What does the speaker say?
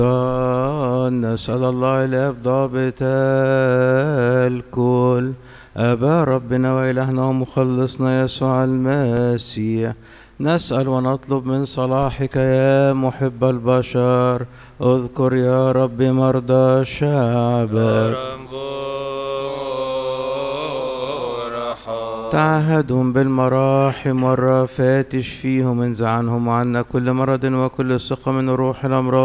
نسأل الله الآب ضابط الكل أبا ربنا وإلهنا ومخلصنا يسوع المسيح، نسأل ونطلب من صلاحك يا محب البشر، اذكر يا رب مرضى شعبك، تعهدهم بالمراحم والرافات، اشفيهم، انزع عنهم وعنا كل مرض وكل سقم من روح الأمراض